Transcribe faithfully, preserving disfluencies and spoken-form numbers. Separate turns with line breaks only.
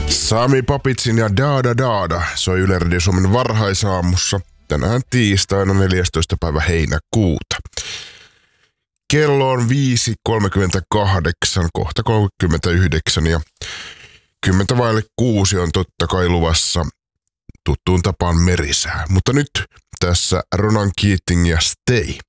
Sami Papitsin ja Daada Daada soi Yle Radio Suomen varhaisaamussa tänään tiistaina neljästoista päivä heinäkuuta. Kello on viisi kolmekymmentäkahdeksan, kohta kolmekymmentäyhdeksän ja kymmentä vaille kuusi on totta kai luvassa tuttuun tapaan merisää. Mutta nyt tässä Ronan Keating ja Stay.